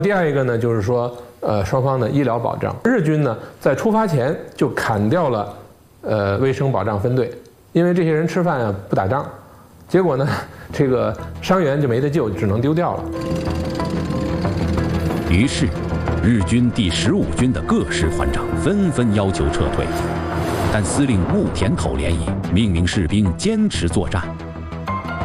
第二一个呢，就是说双方的医疗保障。日军呢在出发前就砍掉了卫生保障分队，因为这些人吃饭啊不打仗，结果呢这个伤员就没得救，只能丢掉了。 于是，日军第15军的各师团长纷纷要求撤退，但司令木田口联谊命令士兵坚持作战，